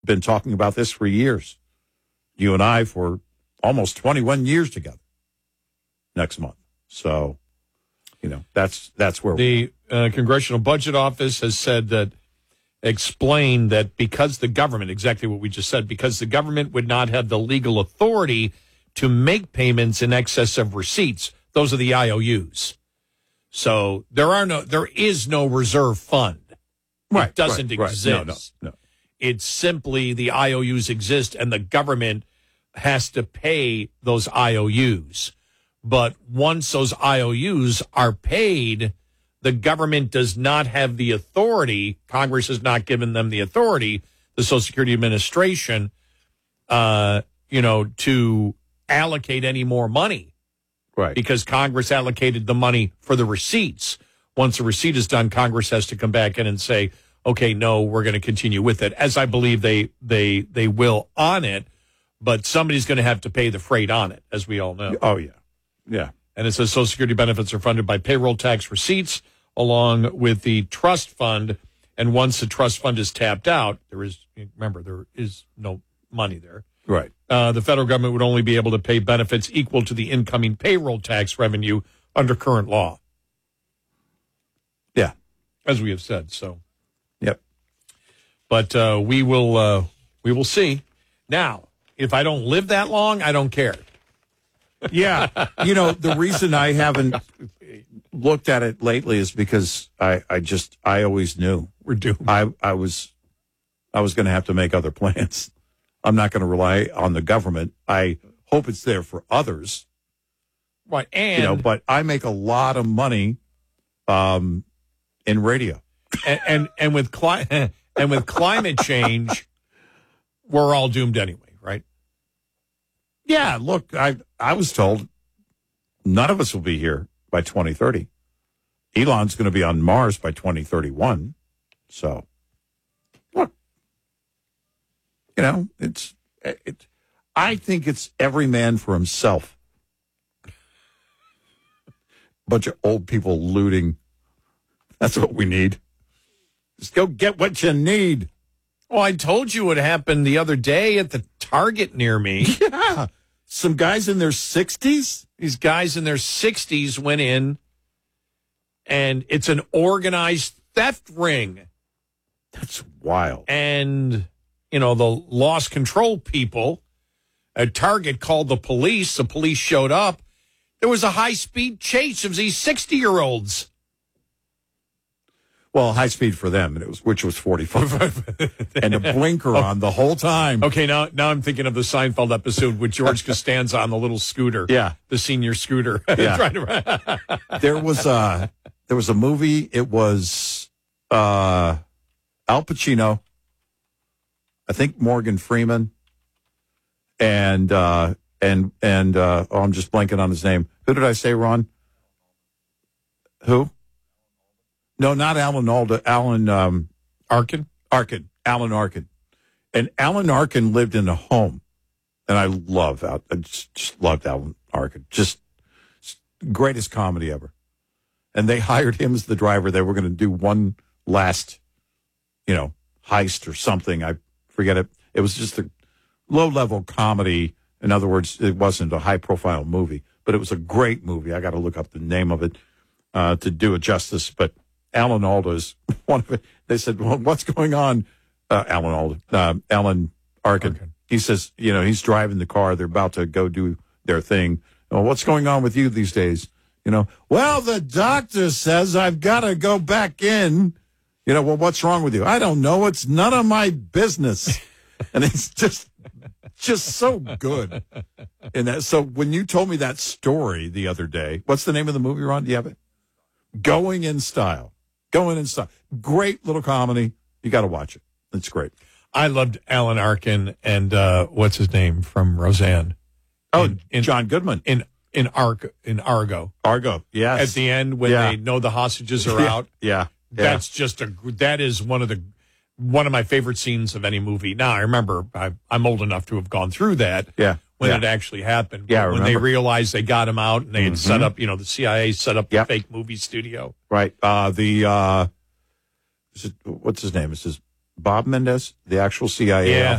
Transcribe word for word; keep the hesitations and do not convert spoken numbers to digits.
been talking about this for years. You and I for almost twenty-one years together next month. So, you know, that's that's where the uh, Congressional Budget Office has said that, explained that because the government, exactly what we just said, because the government would not have the legal authority to make payments in excess of receipts. Those are the I O Us. So there are no, there is no reserve fund. right, It doesn't right, exist. Right. No, no, no. It's simply the I O Us exist and the government has to pay those I O Us. But once those I O Us are paid, the government does not have the authority. Congress has not given them the authority, the Social Security Administration, uh, you know, to allocate any more money. Right. Because Congress allocated the money for the receipts. Once the receipt is done, Congress has to come back in and say, okay, no, we're going to continue with it, as I believe they they they will on it. But somebody's going to have to pay the freight on it, as we all know. Oh, yeah. Yeah. And it says Social Security benefits are funded by payroll tax receipts along with the trust fund. And once the trust fund is tapped out, there is, remember, there is no money there. Right. Uh, the federal government would only be able to pay benefits equal to the incoming payroll tax revenue under current law. Yeah. As we have said, so. Yep. But uh, we will uh, we will see. Now, if I don't live that long, I don't care. Yeah. You know, the reason I haven't looked at it lately is because I, I just, I always knew. We're doomed. I, I was, I was going to have to make other plans. I'm not going to rely on the government. I hope it's there for others. Right. And, you know, but I make a lot of money um, in radio. And, and, and with cli- and with climate change, we're all doomed anyway, right? Yeah, look, I I was told none of us will be here by twenty thirty. Elon's going to be on Mars by twenty thirty-one. So, look, you know, it's it. I think it's every man for himself. Bunch of old people looting. That's what we need. Just go get what you need. Well, I told you what happened the other day at the Target near me. Yeah. Some guys in their sixties? These guys in their sixties went in, and it's an organized theft ring. That's wild. And, you know, the lost control people at Target called the police. The police showed up. There was a high-speed chase of these sixty-year-olds. Well, high speed for them, and it was which was forty-five, and a blinker on the whole time. Okay, now now I'm thinking of the Seinfeld episode with George Costanza on the little scooter. Yeah, the senior scooter. Yeah. there was a there was a movie. It was uh, Al Pacino, I think Morgan Freeman, and uh, and and uh, oh, I'm just blanking on his name. Who did I say, Ron? Who? No, not Alan Alda. Alan um, Arkin. Arkin. Alan Arkin. And Alan Arkin lived in a home, and I love Al. I just, just loved Alan Arkin. Just greatest comedy ever. And they hired him as the driver. They were going to do one last, you know, heist or something. I forget it. It was just a low level comedy. In other words, it wasn't a high profile movie, but it was a great movie. I got to look up the name of it uh, to do it justice, but. Alan Alda is one of it. They said, well, what's going on? Uh, Alan Alda, uh, Alan Arkin. Arkin. He says, you know, he's driving the car. They're about to go do their thing. Well, what's going on with you these days? You know, well, the doctor says I've got to go back in. You know, well, what's wrong with you? I don't know. It's none of my business. And it's just, just so good. And that, so when you told me that story the other day, what's the name of the movie, Ron? Do you have it? Going in Style. Going in Style. Great little comedy. You got to watch it. It's great. I loved Alan Arkin and uh, what's his name from Roseanne? Oh, in, in, John Goodman. In in Argo. In Argo. Argo, yes. At the end when yeah. they know the hostages are yeah. out. Yeah. That's just a, that is one of the, one of my favorite scenes of any movie. Now, I remember I, I'm old enough to have gone through that. Yeah. When yeah. it actually happened. Yeah, when they realized they got him out and they had mm-hmm. set up, you know, the C I A set up yep. the fake movie studio. Right. Uh, the, uh, is it, what's his name? Is this Bob Mendez, the actual C I A? Yeah.